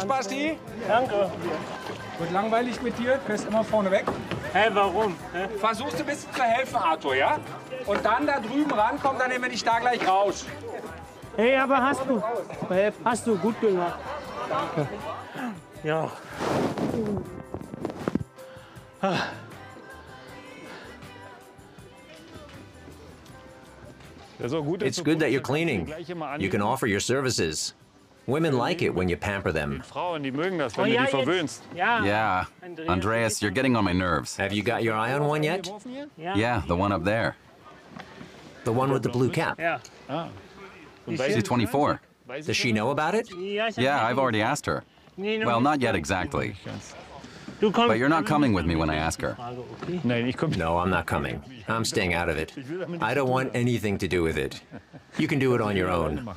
Spasti. Danke. Wird langweilig mit dir, fährst immer vorne weg. Hä, warum? Hä? Versuchst ein bisschen zu helfen, Arthur, ja? Und dann da drüben rankommen, dann nehmen wir dich da gleich raus. Hey, aber hast du gut gemacht. Danke. Ja. It's good that you're cleaning. You can offer your services. Women like it when you pamper them. Frauen, die mögen das, wenn Oh, du ja, die verwöhnst. Ja. Yeah. Andreas, you're getting on my nerves. Have you got your eye on one yet? Yeah, the one up there. The one with the blue cap? Ja. She's 24. Does she know about it? Yeah, I've already asked her. Well, not yet exactly. But you're not coming with me when I ask her. Nein, ich komme. No, I'm not coming. I'm staying out of it. I don't want anything to do with it. You can do it on your own.